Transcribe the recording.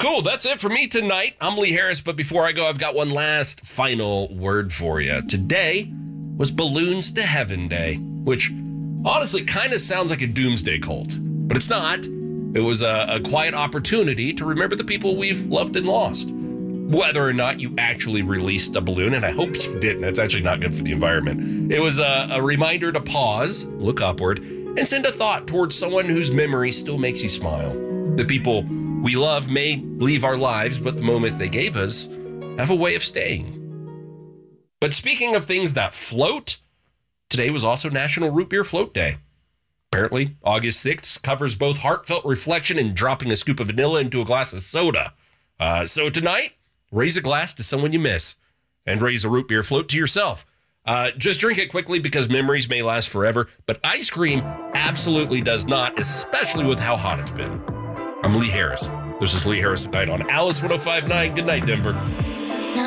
Cool, that's it for me tonight. I'm Lee Harris, but before I go, I've got one last final word for you. Today was Balloons to Heaven Day, which honestly kind of sounds like a doomsday cult, but it's not. It was a quiet opportunity to remember the people we've loved and lost. Whether or not you actually released a balloon, and I hope you didn't, that's actually not good for the environment. It was a reminder to pause, look upward, and send a thought towards someone whose memory still makes you smile. The people we love may leave our lives, but the moments they gave us have a way of staying. But speaking of things that float, today was also National Root Beer Float Day. Apparently, August 6th covers both heartfelt reflection and dropping a scoop of vanilla into a glass of soda. So tonight, raise a glass to someone you miss and raise a root beer float to yourself. Just drink it quickly because memories may last forever, but ice cream absolutely does not, especially with how hot it's been. I'm Lee Harris. This is Lee Harris at Night on Alice 105.9. Good night, Denver.